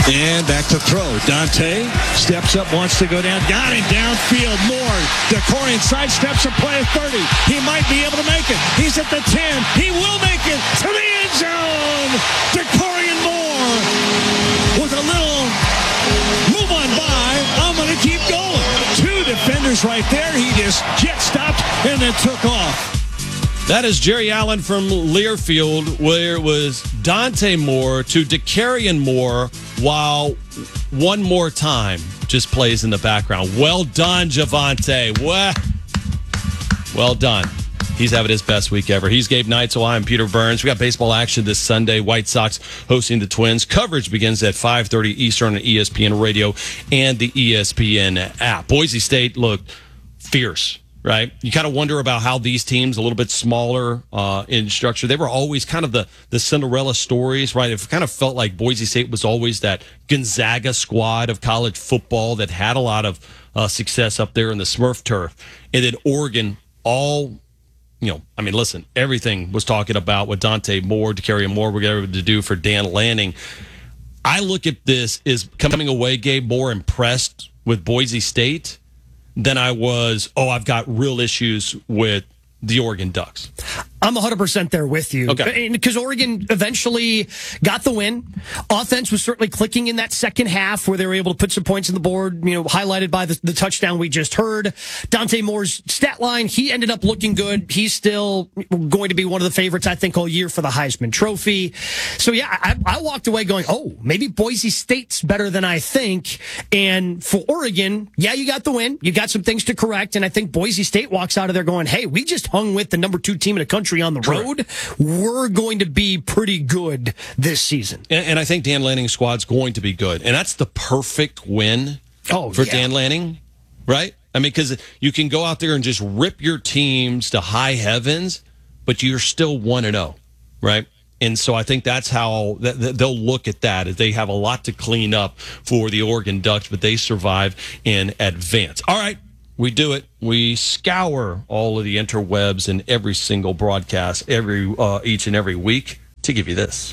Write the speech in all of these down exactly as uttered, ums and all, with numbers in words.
And back to throw. Dante steps up, wants to go down. Got him downfield. Moore. DeCorian sidesteps a play at thirty. He might be able to make it. He's at the ten. He will make it to the end zone. DeCorian Moore with a little move on by. I'm going to keep going. Two defenders right there. He just jet stopped and then took off. That is Jerry Allen from Learfield, where it was Dante Moore to DeCarian Moore, while one more time just plays in the background. Well done, Javonte. Well, well done. He's having his best week ever. He's Gabe Neitzel. I'm Peter Burns. We got baseball action this Sunday. White Sox hosting the Twins. Coverage begins at five thirty Eastern on E S P N Radio and the E S P N app. Boise State looked fierce. Right? You kind of wonder about how these teams, a little bit smaller uh, in structure, they were always kind of the, the Cinderella stories, right? It kind of felt like Boise State was always that Gonzaga squad of college football that had a lot of uh, success up there in the Smurf turf. And then Oregon, all, you know, I mean, listen, everything was talking about what Dante Moore, DeCarian Moore were able to do for Dan Lanning. I look at this as coming away, Gabe, more impressed with Boise State than I was, oh, I've got real issues with the Oregon Ducks. I'm one hundred percent there with you. Okay. Because Oregon eventually got the win. Offense was certainly clicking in that second half where they were able to put some points on the board, you know, highlighted by the, the touchdown we just heard. Dante Moore's stat line, he ended up looking good. He's still going to be one of the favorites, I think, all year for the Heisman Trophy. So, yeah, I, I walked away going, oh, maybe Boise State's better than I think. And for Oregon, yeah, you got the win. You got some things to correct. And I think Boise State walks out of there going, hey, we just hung with the number two team in the country on the road. We're going to be pretty good this season. And, and I think Dan Lanning's squad's going to be good. And that's the perfect win oh, for yeah. Dan Lanning, right? I mean, because you can go out there and just rip your teams to high heavens, but you're still one and oh, right? And so I think that's how they'll look at that, as they have a lot to clean up for the Oregon Ducks, but they survive in advance. All right. We do it. We scour all of the interwebs in every single broadcast, every uh, each and every week to give you this.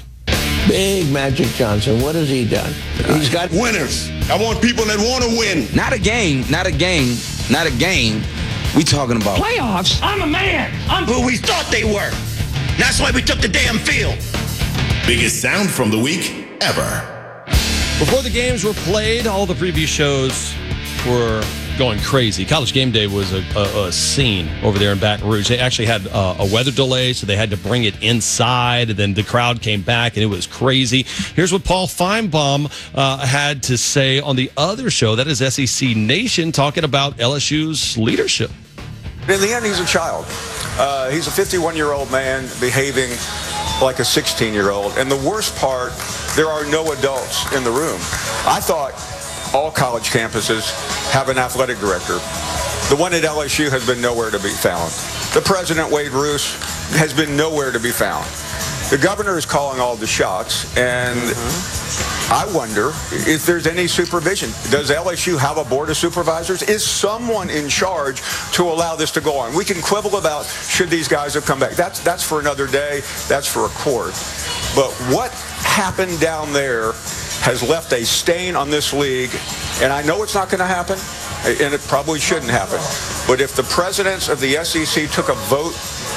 Big Magic Johnson, what has he done? He's got winners. I want people that want to win. Not a game, not a game, not a game. We talking about playoffs. I'm a man. I'm who we thought they were. That's why we took the damn field. Biggest sound from the week ever. Before the games were played, all the preview shows were going crazy. College Game Day was a, a, a scene over there in Baton Rouge. They actually had uh, a weather delay, so they had to bring it inside, and then the crowd came back, and it was crazy. Here's what Paul Feinbaum uh, had to say on the other show, that is S E C Nation, talking about L S U's leadership. In the end, he's a child. Uh, he's a fifty-one-year-old man behaving like a sixteen-year-old. And the worst part, there are no adults in the room. I thought all college campuses have an athletic director. The one at L S U has been nowhere to be found. The president, Wade Roos, has been nowhere to be found. The governor is calling all the shots, and mm-hmm. I wonder if there's any supervision. Does L S U have a board of supervisors? Is someone in charge to allow this to go on? We can quibble about should these guys have come back. That's, that's for another day. That's for a court. But what happened down there has left a stain on this league, and I know it's not going to happen, and it probably shouldn't happen. But if the presidents of the S E C took a vote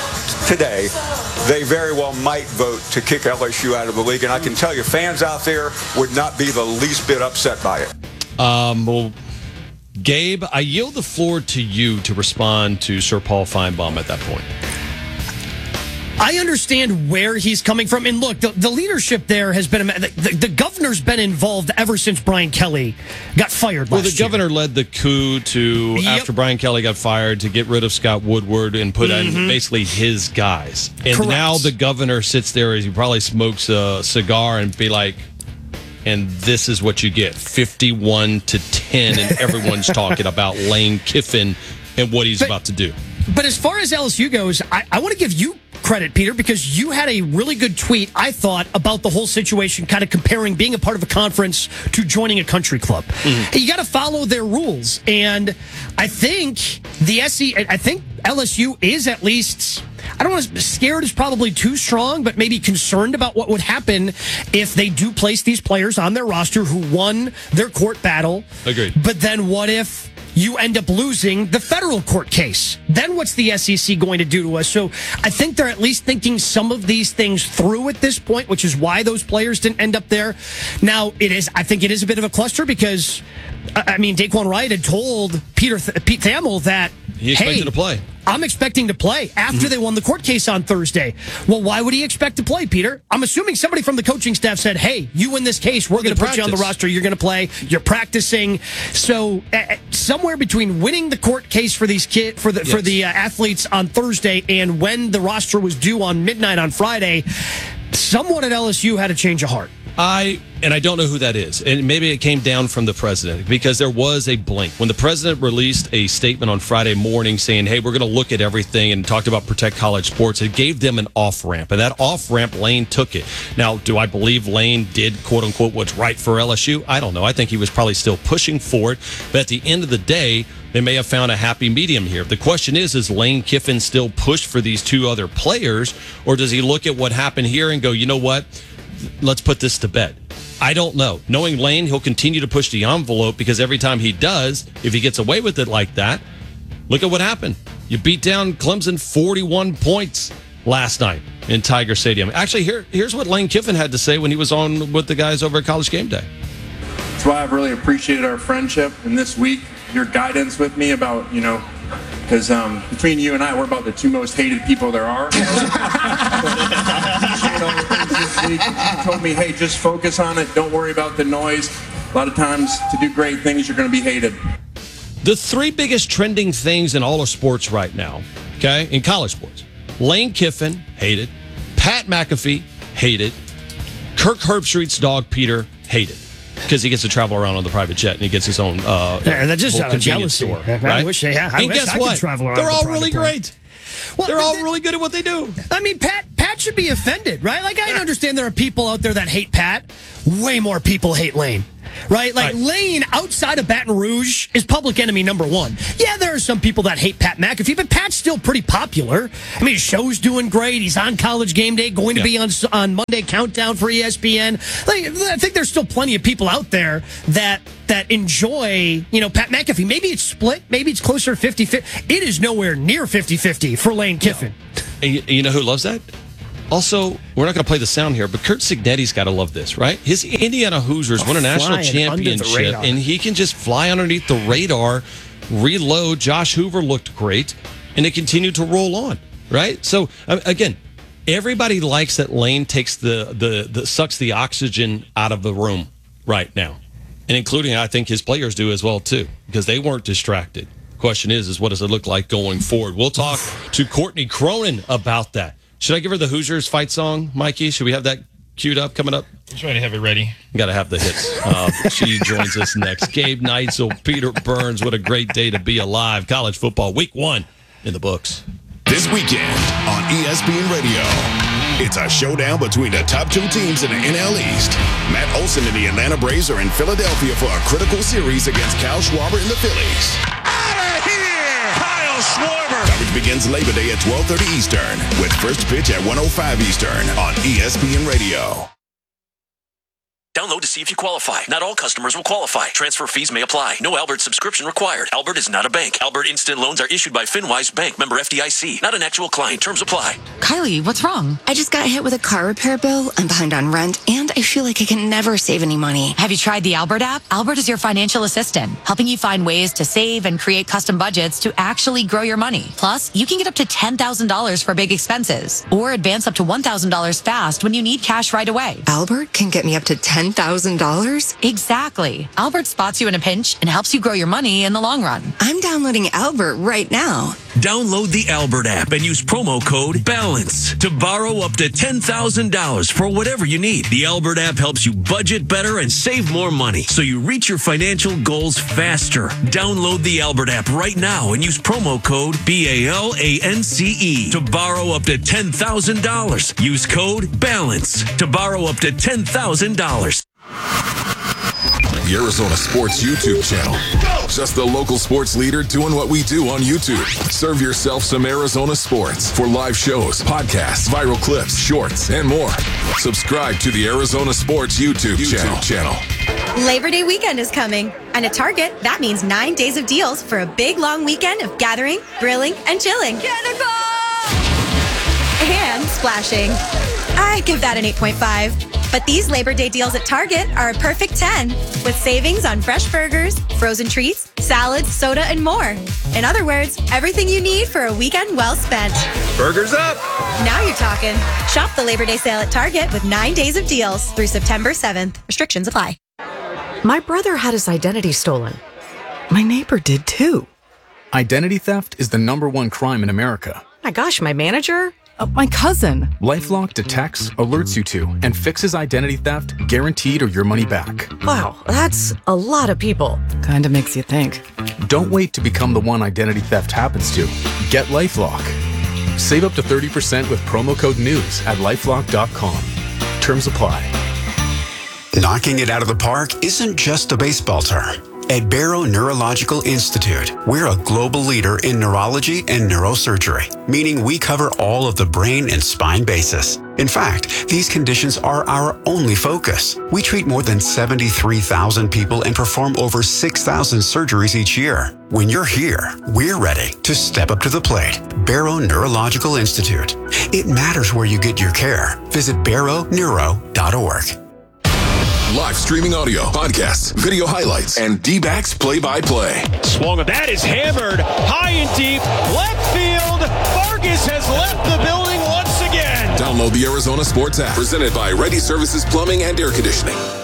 today, they very well might vote to kick L S U out of the league. And I can tell you, fans out there would not be the least bit upset by it. Um, well, Gabe, I yield the floor to you to respond to Sir Paul Feinbaum at that point. I understand where he's coming from. And look, the, the leadership there has been, the, the, the governor's been involved ever since Brian Kelly got fired last year. Well, the governor year. led the coup to, yep. after Brian Kelly got fired, to get rid of Scott Woodward and put mm-hmm. in basically his guys. And Correct. now the governor sits there as he probably smokes a cigar and be like, and this is what you get, fifty-one to ten, and everyone's talking about Lane Kiffin and what he's but, about to do. But as far as L S U goes, I, I want to give you credit, Peter, because you had a really good tweet, I thought, about the whole situation, kind of comparing being a part of a conference to joining a country club. Mm-hmm. You got to follow their rules. And I think the S E C, I think L S U is at least, I don't want to, scared is probably too strong, but maybe concerned about what would happen if they do place these players on their roster who won their court battle. Agreed. But then what if you end up losing the federal court case? Then what's the S E C going to do to us? So I think they're at least thinking some of these things through at this point, which is why those players didn't end up there. Now, it is, I think it is a bit of a cluster because, I mean, Daquan Wright had told Peter Th- Pete Thamel that, he expected hey, to play. I'm expecting to play after mm-hmm. they won the court case on Thursday. Well, why would he expect to play, Peter? I'm assuming somebody from the coaching staff said, hey, you win this case, we're going to put you on the roster, you're going to play, you're practicing. So uh, somewhere between winning the court case for these kid, for the yes. for the uh, athletes on Thursday and when the roster was due on midnight on Friday, someone at L S U had a change of heart. I and I don't know who that is. And maybe it came down from the president because there was a blink. When the president released a statement on Friday morning saying, hey, we're going to look at everything and talked about Protect College Sports, it gave them an off-ramp. And that off-ramp, Lane took it. Now, do I believe Lane did, quote-unquote, what's right for L S U? I don't know. I think he was probably still pushing for it. But at the end of the day, they may have found a happy medium here. The question is, is Lane Kiffin still push for these two other players? Or does he look at what happened here and go, you know what? Let's put this to bed. I don't know. Knowing Lane, he'll continue to push the envelope because every time he does, if he gets away with it like that, look at what happened. You beat down Clemson forty-one points last night in Tiger Stadium. Actually, here, here's what Lane Kiffin had to say when he was on with the guys over at College Game Day. That's why I've really appreciated our friendship. And this week, your guidance with me about, you know, because um, between you and I, we're about the two most hated people there are. You told me, hey, just focus on it. Don't worry about the noise. A lot of times, to do great things, you're going to be hated. The three biggest trending things in all of sports right now, okay, in college sports. Lane Kiffin, hated. Pat McAfee, hated. Kirk Herbstreit's dog, Peter, hated. Because he gets to travel around on the private jet and he gets his own uh, yeah, that's just out of jealousy. Store, I right? wish they had. I and wish guess I what? could travel around. They're all the really plane. great. Well, They're all really good at what they do. I mean, Pat Pat should be offended, right? Like, I understand there are people out there that hate Pat. Way more people hate Lane. Right? Like, right. Lane, outside of Baton Rouge, is public enemy number one. Yeah, there are some people that hate Pat McAfee, but Pat's still pretty popular. I mean, his show's doing great. He's on College Game Day, going to yeah. be on on Monday Countdown for E S P N. Like, I think there's still plenty of people out there that that enjoy, you know, Pat McAfee. Maybe it's split. Maybe it's closer to fifty-fifty. It is nowhere near fifty-fifty for Lane Kiffin. No. And you, you know who loves that? Also, we're not going to play the sound here, but Kurt Signetti's got to love this, right? His Indiana Hoosiers oh, won a national championship, and he can just fly underneath the radar, reload. Josh Hoover looked great, and it continued to roll on, right? So, again, everybody likes that Lane takes the, the, the sucks the oxygen out of the room right now, and including, I think, his players do as well, too, because they weren't distracted. Question is, is what does it look like going forward? We'll talk to Courtney Cronin about that. Should I give her the Hoosiers fight song, Mikey? Should we have that queued up coming up? I'm trying to have it ready. Got to have the hits. Uh, she joins us next. Gabe Neitzel, Peter Burns. What a great day to be alive. College football week one in the books. This weekend on E S P N Radio, it's a showdown between the top two teams in the N L East. Matt Olson and the Atlanta Braves are in Philadelphia for a critical series against Kyle Schwarber and the Phillies. Out of here, Kyle Schwarber. Coverage begins Labor Day at twelve thirty Eastern with first pitch at one oh five Eastern on E S P N Radio. Download to see if you qualify. Not all customers will qualify. Transfer fees may apply. No Albert subscription required. Albert is not a bank. Albert Instant Loans are issued by FinWise Bank, member F D I C. Not an actual client. Terms apply. Kylie, what's wrong? I just got hit with a car repair bill. I'm behind on rent, and I feel like I can never save any money. Have you tried the Albert app? Albert is your financial assistant, helping you find ways to save and create custom budgets to actually grow your money. Plus, you can get up to ten thousand dollars for big expenses, or advance up to one thousand dollars fast when you need cash right away. Albert can get me up to ten thousand dollars? Exactly. Albert spots you in a pinch and helps you grow your money in the long run. I'm downloading Albert right now. Download the Albert app and use promo code BALANCE to borrow up to ten thousand dollars for whatever you need. The Albert app helps you budget better and save more money so you reach your financial goals faster. Download the Albert app right now and use promo code B A L A N C E to borrow up to ten thousand dollars. Use code BALANCE to borrow up to ten thousand dollars. The Arizona Sports YouTube channel. Just the local sports leader doing what we do on YouTube. Serve yourself some Arizona sports for live shows, podcasts, viral clips, shorts, and more. Subscribe to the Arizona Sports YouTube, YouTube channel. channel. Labor Day weekend is coming. And at Target, that means nine days of deals for a big, long weekend of gathering, grilling, and chilling. And splashing. I give that an eight point five. But these Labor Day deals at Target are a perfect ten, with savings on fresh burgers, frozen treats, salads, soda, and more. In other words, everything you need for a weekend well spent. Burgers up! Now you're talking. Shop the Labor Day sale at Target with nine days of deals through September seventh. Restrictions apply. My brother had his identity stolen. My neighbor did too. Identity theft is the number one crime in America. My gosh, my manager? Uh, my cousin. LifeLock detects, alerts you to, and fixes identity theft, guaranteed or your money back. Wow, that's a lot of people. Kinda makes you think. Don't wait to become the one identity theft happens to. Get LifeLock. Save up to thirty percent with promo code NEWS at lifelock dot com. Terms apply. Knocking it out of the park isn't just a baseball term. At Barrow Neurological Institute, we're a global leader in neurology and neurosurgery, meaning we cover all of the brain and spine bases. In fact, these conditions are our only focus. We treat more than seventy-three thousand people and perform over six thousand surgeries each year. When you're here, we're ready to step up to the plate. Barrow Neurological Institute. It matters where you get your care. Visit barrow neuro dot org. Live streaming audio, podcasts, video highlights, and D-backs play-by-play. Swung, that is hammered high and deep, left field. Vargas has left the building once again. Download the Arizona Sports app, presented by Ready Services Plumbing and Air Conditioning.